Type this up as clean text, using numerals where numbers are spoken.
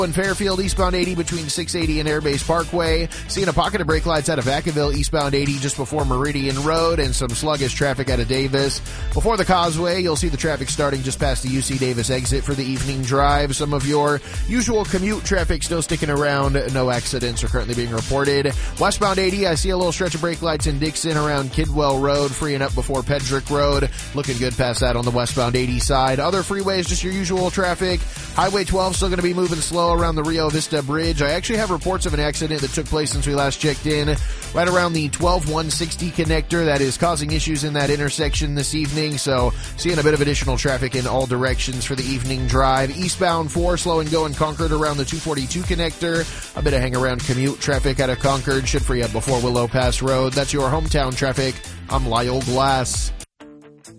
In Fairfield, eastbound 80 between 680 and Airbase Parkway. Seeing a pocket of brake lights out of Vacaville, eastbound 80 just before Meridian Road, and some sluggish traffic out of Davis. Before the Causeway, you'll see the traffic starting just past the UC Davis exit for the evening drive. Some of your usual commute traffic still sticking around. No accidents are currently being reported. Westbound 80, I see a little stretch of brake lights in Dixon around Kidwell Road, freeing up before Pedrick Road. Looking good past that on the westbound 80 side. Other freeways, just your usual traffic. Highway 12 still going to be moving slow around the Rio Vista Bridge. I actually have reports of an accident that took place since we last checked in, right around the 12160 connector. That is causing issues in that intersection this evening, so seeing a bit of additional traffic in all directions for the evening drive. Eastbound 4 slow and go in Concord around the 242 connector. A bit of hang around commute traffic out of Concord should free up before Willow Pass Road. That's your hometown traffic. I'm Lyle Glass.